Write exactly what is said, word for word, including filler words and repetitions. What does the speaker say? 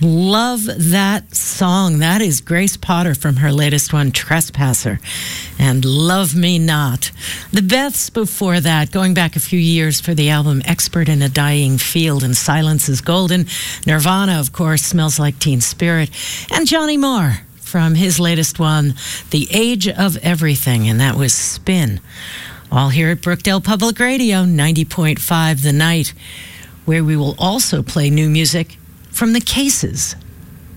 Love that song. That is Grace Potter from her latest one, Trespasser, and Love Me Not. The Beths before that, going back a few years for the album Expert in a Dying Field and Silence is Golden. Nirvana, of course, Smells Like Teen Spirit. And Johnny Marr from his latest one, The Age of Everything, and that was Spin. All here at Brookdale Public Radio, ninety point five The Night, where we will also play new music from the Cases.